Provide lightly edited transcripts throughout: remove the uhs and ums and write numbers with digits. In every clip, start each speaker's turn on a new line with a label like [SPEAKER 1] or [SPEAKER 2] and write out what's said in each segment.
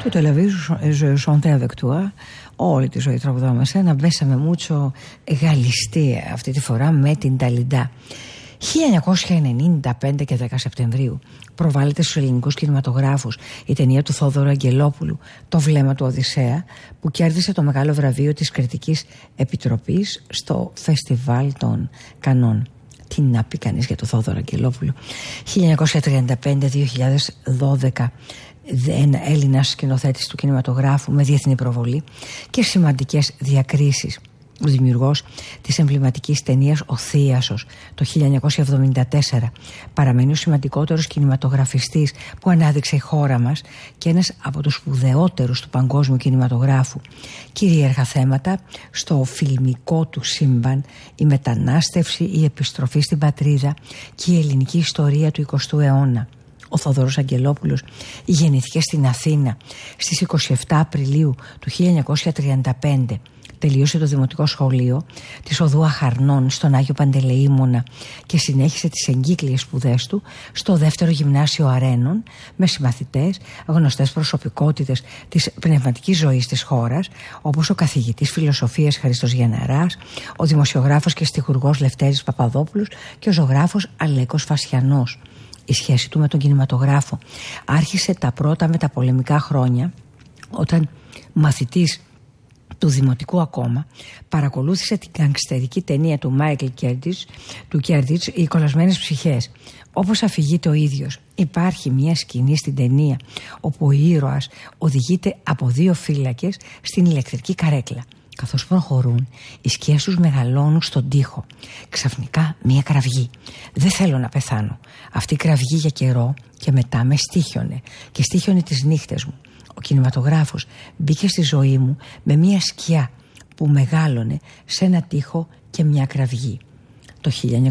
[SPEAKER 1] Που το je chantais avec toi. Όλη τη ζωή τραγουδάω με σένα. Μπέσαμε μούτσο γαλλιστή αυτή τη φορά με την Ταλιντά. 1995 και 10 Σεπτεμβρίου προβάλλεται στους ελληνικούς κινηματογράφους η ταινία του Θόδωρου Αγγελόπουλου, Το βλέμμα του Οδυσσέα, που κέρδισε το μεγάλο βραβείο της Κριτικής Επιτροπής στο Φεστιβάλ των Κανών. Τι να πει κανείς για το Θόδωρο Αγγελόπουλο. 1935-2012 Έλληνας σκηνοθέτης του κινηματογράφου με διεθνή προβολή και σημαντικές διακρίσεις. Ο δημιουργός της εμβληματικής ταινίας «Ο Θίασος» το 1974 παραμένει ο σημαντικότερος κινηματογραφιστής που ανάδειξε η χώρα μας και ένας από τους σπουδαιότερους του παγκόσμιου κινηματογράφου. Κυρίαρχα θέματα στο φιλμικό του σύμπαν, η μετανάστευση, η επιστροφή στην πατρίδα και η ελληνική ιστορία του 20ου αιώνα. Ο Θόδωρος Αγγελόπουλος γεννήθηκε στην Αθήνα στις 27 Απριλίου του 1935. Τελείωσε το δημοτικό σχολείο της Οδού Αχαρνών στον Άγιο Παντελεήμονα και συνέχισε τις εγκύκλιες σπουδές του στο δεύτερο γυμνάσιο Αρένων με συμμαθητές, γνωστές προσωπικότητες της πνευματικής ζωής της χώρας, όπως ο καθηγητής φιλοσοφίας Χαρίστος Γεναράς, ο δημοσιογράφος και στιχουργός Λευτέρης Παπαδόπουλος και ο ζωγράφος Αλέκος Φασιανός. Η σχέση του με τον κινηματογράφο άρχισε τα πρώτα μεταπολεμικά χρόνια, όταν μαθητής του δημοτικού ακόμα παρακολούθησε την γκανγκστερική ταινία του Μάικλ Κέρτιτς, «Οι κολλασμένες ψυχές». Όπως αφηγείται ο ίδιος, υπάρχει μια σκηνή στην ταινία όπου ο ήρωας οδηγείται από δύο φύλακες στην ηλεκτρική καρέκλα. Καθώς προχωρούν, οι σκιές τους μεγαλώνουν στον τοίχο. Ξαφνικά μια κραυγή. «Δεν θέλω να πεθάνω». Αυτή η κραυγή για καιρό και μετά με στοίχιωνε και στοίχιωνε τις νύχτες μου. Ο κινηματογράφος μπήκε στη ζωή μου με μια σκιά που μεγάλωνε σε ένα τοίχο και μια κραυγή. Το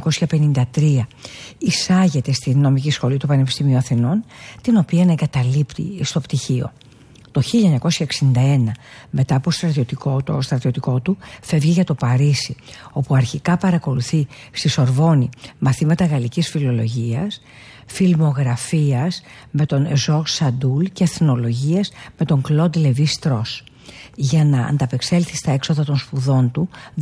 [SPEAKER 1] 1953 εισάγεται στη νομική σχολή του Πανεπιστημίου Αθηνών, την οποία εγκαταλείπει στο πτυχίο. Το 1961, μετά από το στρατιωτικό του, φεύγει για το Παρίσι, όπου αρχικά παρακολουθεί στη Σορβόνη μαθήματα γαλλικής φιλολογίας, φιλμογραφίας με τον Ζορς Σαντούλ και εθνολογίας με τον Κλοντ Λεβί Στρος. Για να ανταπεξέλθει στα έξοδα των σπουδών του,